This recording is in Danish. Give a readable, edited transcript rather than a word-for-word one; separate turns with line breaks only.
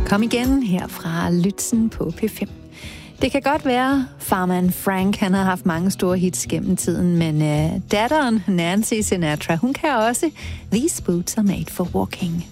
Kom igen her fra Lützen på P5. Det kan godt være, farmand Frank han har haft mange store hits gennem tiden, men datteren Nancy Sinatra, hun kan også These Boots Are Made for Walking.